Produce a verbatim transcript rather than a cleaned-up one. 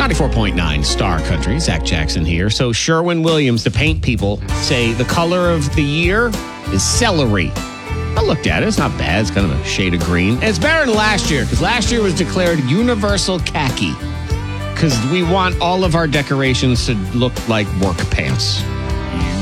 ninety-four point nine Star Country. Zach Jackson here. So Sherwin-Williams, the paint people, say the color of the year is celery. I looked at it. It's not bad. It's kind of a shade of green. And it's better than last year because last year was declared universal khaki because we want all of our decorations to look like work pants.